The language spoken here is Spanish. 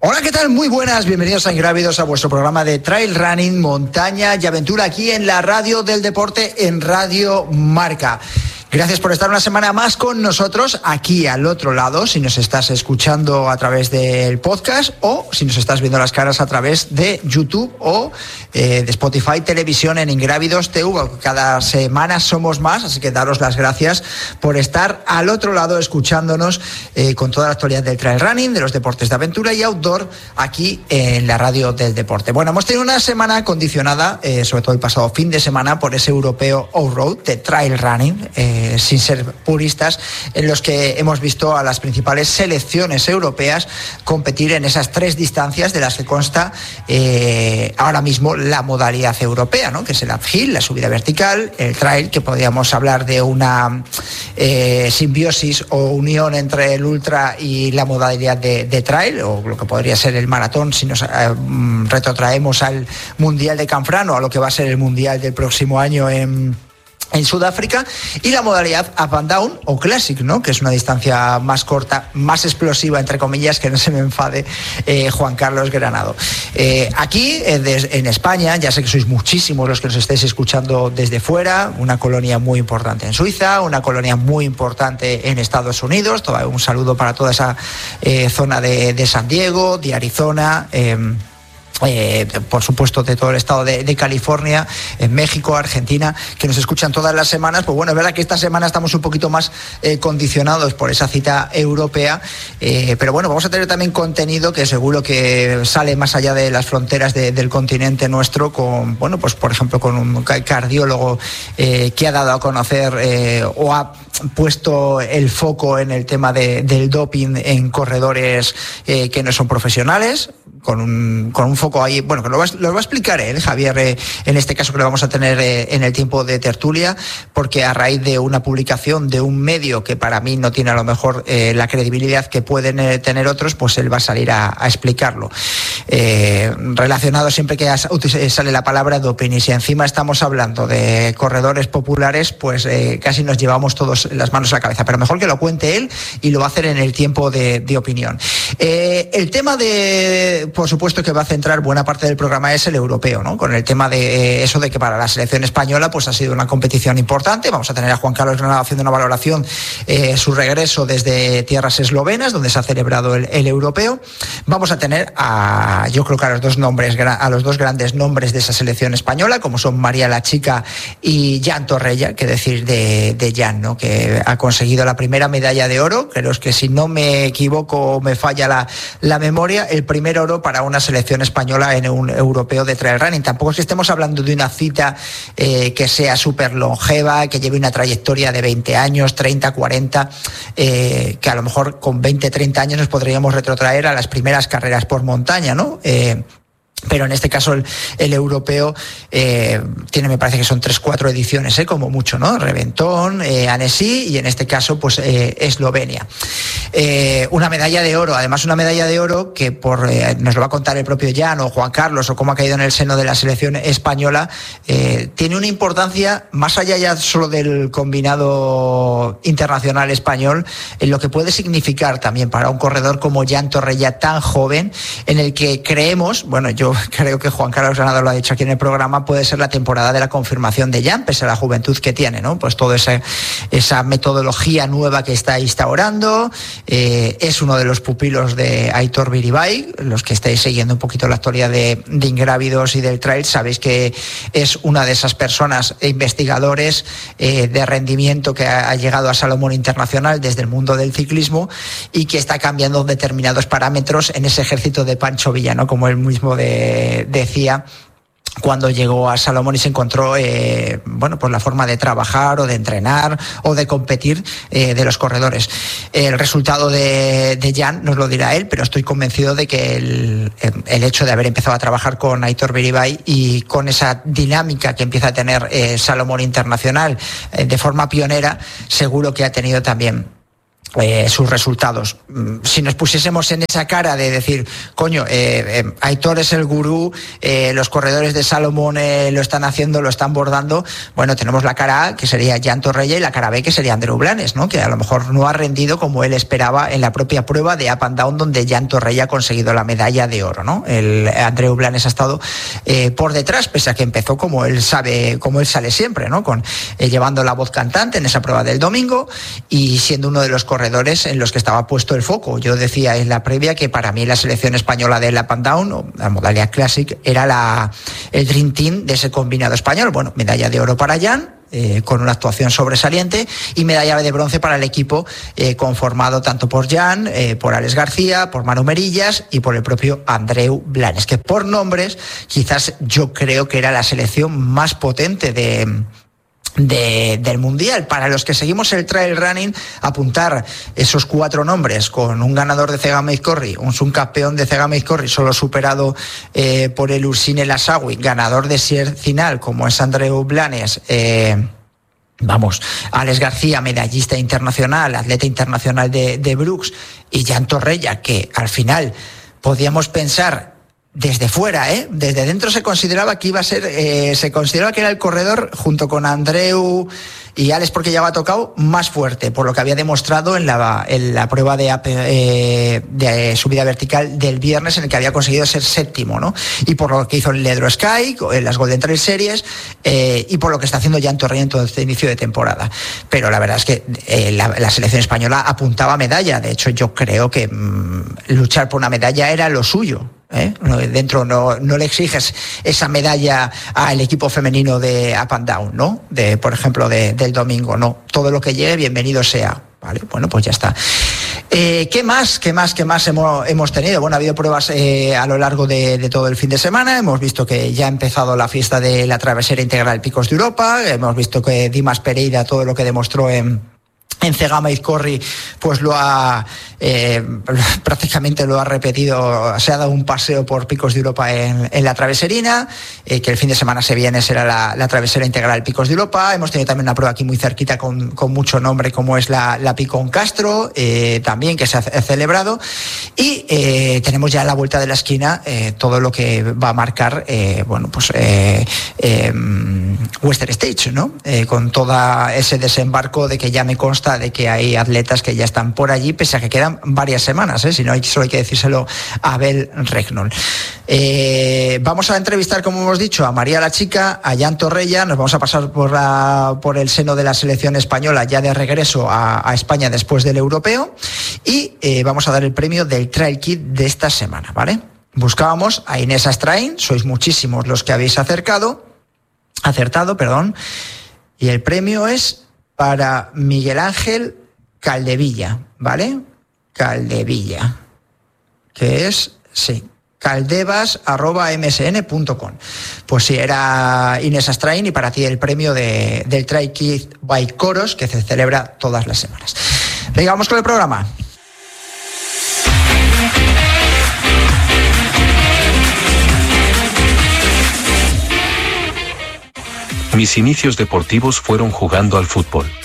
Hola, ¿qué tal? Muy buenas, bienvenidos a Ingrávidos, a vuestro programa de trail running, montaña y aventura aquí en la radio del deporte, en Radio Marca. Gracias por estar una semana más con nosotros aquí al otro lado, si nos estás escuchando a través del podcast o si nos estás viendo las caras a través de YouTube o de Spotify Televisión en Ingrávidos TV. Cada semana somos más, así que daros las gracias por estar al otro lado escuchándonos con toda la actualidad del trail running, de los deportes de aventura y outdoor aquí en la radio del deporte. Bueno, hemos tenido una semana condicionada, sobre todo el pasado fin de semana, por ese europeo off-road de trail running, sin ser puristas, en los que hemos visto a las principales selecciones europeas competir en esas tres distancias de las que consta ahora mismo la modalidad europea, ¿no? Que es el uphill, la subida vertical, el trail, que podríamos hablar de una simbiosis o unión entre el ultra y la modalidad de trail, o lo que podría ser el maratón si nos retrotraemos al Mundial de Canfrán o a lo que va a ser el Mundial del próximo año en Sudáfrica, y la modalidad up and down o classic, ¿no? Que es una distancia más corta, más explosiva, entre comillas, que no se me enfade Juan Carlos Granado. Aquí en España, ya sé que sois muchísimos los que nos estáis escuchando desde fuera, una colonia muy importante en Suiza, una colonia muy importante en Estados Unidos, un saludo para toda esa zona de San Diego, de Arizona, por supuesto de todo el estado de California, en México, Argentina, que nos escuchan todas las semanas. Pues bueno, es verdad que esta semana estamos un poquito más condicionados por esa cita europea, pero bueno, vamos a tener también contenido que seguro que sale más allá de las fronteras del continente nuestro, con, bueno, pues por ejemplo con un cardiólogo que ha dado a conocer o ha puesto el foco en el tema del doping en corredores que no son profesionales, con un foco ahí, bueno, que lo va a explicar él, Javier, en este caso que lo vamos a tener en el tiempo de tertulia, porque a raíz de una publicación de un medio que para mí no tiene a lo mejor la credibilidad que pueden tener otros, pues él va a salir a explicarlo. Relacionado siempre que sale la palabra doping, y si encima estamos hablando de corredores populares, pues casi nos llevamos todos las manos a la cabeza, pero mejor que lo cuente él y lo va a hacer en el tiempo de opinión. El tema por supuesto que va a centrar buena parte del programa es el europeo, ¿no? Con el tema de eso de que para la selección española pues ha sido una competición importante. Vamos a tener a Juan Carlos Granado haciendo una valoración, su regreso desde tierras eslovenas, donde se ha celebrado el europeo. Vamos a tener yo creo que a los dos grandes nombres de esa selección española, como son María la Chica y Jan Torrella, que decir de Jan, ¿no? Que ha conseguido la primera medalla de oro. Creo que si no me equivoco o me falla la memoria, el primer oro para una selección española en un europeo de trail running. Tampoco es que estemos hablando de una cita que sea súper longeva, que lleve una trayectoria de 20 años, 30, 40, que a lo mejor con 20, 30 años nos podríamos retrotraer a las primeras carreras por montaña, ¿no? Pero en este caso el europeo tiene, me parece que son 3-4 ediciones, como mucho, ¿no? Reventón, Annecy y en este caso pues Eslovenia. Una medalla de oro, además una medalla de oro que nos lo va a contar el propio Jan o Juan Carlos, o cómo ha caído en el seno de la selección española, tiene una importancia más allá ya solo del combinado internacional español, en lo que puede significar también para un corredor como Jan Torrella, tan joven, en el que creemos, bueno, yo creo que Juan Carlos Granado lo ha dicho aquí en el programa, puede ser la temporada de la confirmación de Jan, pese a la juventud que tiene, ¿no? Pues toda esa metodología nueva que está instaurando, es uno de los pupilos de Aitor Biribay. Los que estáis siguiendo un poquito la actualidad de Ingrávidos y del trail, sabéis que es una de esas personas investigadores de rendimiento que ha llegado a Salomón Internacional desde el mundo del ciclismo y que está cambiando determinados parámetros en ese ejército de Pancho Villa, ¿no? Como él mismo decía cuando llegó a Salomón y se encontró pues la forma de trabajar o de entrenar o de competir de los corredores. El resultado de Jan nos lo dirá él, pero estoy convencido de que el hecho de haber empezado a trabajar con Aitor Biribay y con esa dinámica que empieza a tener Salomón Internacional de forma pionera, seguro que ha tenido también sus resultados. Si nos pusiésemos en esa cara de decir, coño, Aitor es el gurú, los corredores de Salomón lo están haciendo, lo están bordando, bueno, tenemos la cara A, que sería Jan Torrella, y la cara B, que sería Andreu Blanes, ¿no? Que a lo mejor no ha rendido como él esperaba en la propia prueba de Up and Down, donde Jan Torrella ha conseguido la medalla de oro, ¿no? El Andreu Blanes ha estado por detrás, pese a que empezó como él sabe, como él sale siempre, ¿no? Con llevando la voz cantante en esa prueba del domingo y siendo uno de los corredores en los que estaba puesto el foco. Yo decía en la previa que para mí la selección española del Up and Down, o la modalidad Classic, era el Dream Team de ese combinado español. Bueno, medalla de oro para Jan, con una actuación sobresaliente, y medalla de bronce para el equipo conformado tanto por Jan, por Alex García, por Manu Merillas y por el propio Andreu Blanes, que por nombres quizás yo creo que era la selección más potente del mundial. Para los que seguimos el trail running, apuntar esos 4 nombres con un ganador de Cega Meizkorri, un subcampeón de Cega Meizkorri, solo superado por el Ursine Lasagui, ganador de Sierre Zinal como es Andreu Blanes, Alex García, medallista internacional, atleta internacional de Brooks, y Jan Torrella, que al final podíamos pensar desde fuera, desde dentro se consideraba que iba a ser, se consideraba que era el corredor junto con Andreu y Alex, porque ya había tocado más fuerte, por lo que había demostrado en la prueba de subida vertical del viernes, en el que había conseguido ser séptimo, ¿no? Y por lo que hizo en el Ledro Sky, en las Golden Trail Series, y por lo que está haciendo Jan Torrella en todo este inicio de temporada. Pero la verdad es que la selección española apuntaba a medalla. De hecho, yo creo que luchar por una medalla era lo suyo. Dentro no le exiges esa medalla al equipo femenino de Up and Down, ¿no? Por ejemplo, del domingo, no. Todo lo que llegue, bienvenido sea. Vale, bueno, pues ya está. ¿Qué más hemos tenido? Bueno, ha habido pruebas a lo largo de todo el fin de semana. Hemos visto que ya ha empezado la fiesta de la travesera integral Picos de Europa. Hemos visto que Dimas Pereira, todo lo que demostró en Cega Meizkorri, pues prácticamente lo ha repetido. Se ha dado un paseo por Picos de Europa en la traveserina, que el fin de semana se viene será la travesera integral Picos de Europa. Hemos tenido también una prueba aquí muy cerquita con mucho nombre, como es la Picón Castro, también, que se ha celebrado, y tenemos ya a la vuelta de la esquina todo lo que va a marcar Western States, ¿no? Con todo ese desembarco de que ya me consta de que hay atletas que ya están por allí, pese a que quedan varias semanas, si no, solo hay que decírselo a Abel Regnol. Vamos a entrevistar, como hemos dicho, a María la Chica, a Jan Torrella. Nos vamos a pasar por el seno de la selección española, ya de regreso a España después del europeo, y vamos a dar el premio del Trail Kit de esta semana, ¿vale? Buscábamos a Inés Astrain, sois muchísimos los que habéis acertado, y el premio es para Miguel Ángel Caldevilla, ¿vale? Caldevilla, que es, sí, caldevas@msn.com. Pues sí, era Inés Astrain, y para ti el premio del Trail Kit by Coros, que se celebra todas las semanas. Venga, vamos con el programa. Mis inicios deportivos fueron jugando al fútbol.